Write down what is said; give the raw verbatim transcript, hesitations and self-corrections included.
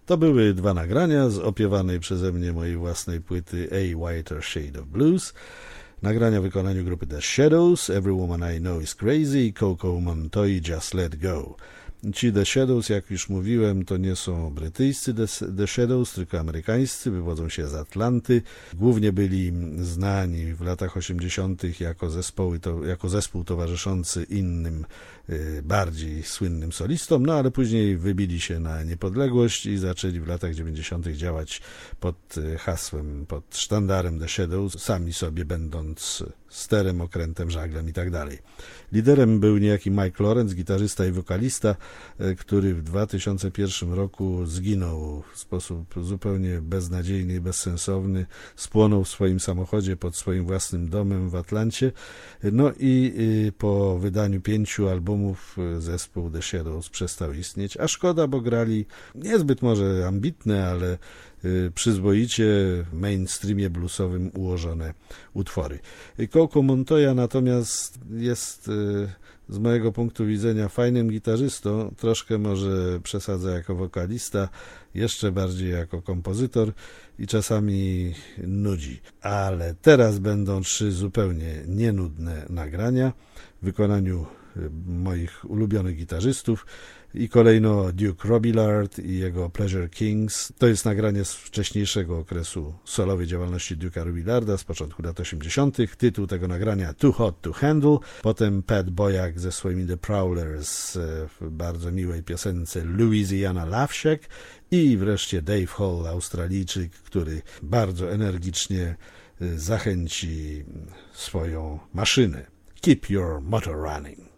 To były dwa nagrania z opiewanej przeze mnie mojej własnej płyty A Whiter Shade of Blues. Nagrania w wykonaniu grupy The Shadows, Every Woman I Know Is Crazy i Coco Montoya, Just Let Go. Ci The Shadows, jak już mówiłem, to nie są brytyjscy The, The Shadows, tylko amerykańscy, wywodzą się z Atlanty. Głównie byli znani w latach osiemdziesiątych jako, zespoły, to, jako zespół towarzyszący innym, y, bardziej słynnym solistom, no ale później wybili się na niepodległość i zaczęli w latach dziewięćdziesiątych działać pod hasłem, pod sztandarem The Shadows, sami sobie będąc sterem, okrętem, żaglem i tak dalej. Liderem był niejaki Mike Lawrence, gitarzysta i wokalista, który w dwa tysiące pierwszym roku zginął w sposób zupełnie beznadziejny i bezsensowny. Spłonął w swoim samochodzie pod swoim własnym domem w Atlancie. No i po wydaniu pięciu albumów zespół The Shadows przestał istnieć, a szkoda, bo grali niezbyt może ambitne, ale przyzwoicie w mainstreamie bluesowym ułożone utwory. Coco Montoya natomiast jest z mojego punktu widzenia fajnym gitarzystą, troszkę może przesadza jako wokalista, jeszcze bardziej jako kompozytor i czasami nudzi. Ale teraz będą trzy zupełnie nienudne nagrania w wykonaniu moich ulubionych gitarzystów i kolejno Duke Robillard i jego Pleasure Kings. To jest nagranie z wcześniejszego okresu solowej działalności Duke'a Robillarda z początku lat osiemdziesiątych. Tytuł tego nagrania Too Hot to Handle. Potem Pat Boyak ze swoimi The Prowlers w bardzo miłej piosence Louisiana Love Shack i wreszcie Dave Hall, Australijczyk, który bardzo energicznie zachęci swoją maszynę. Keep your motor running.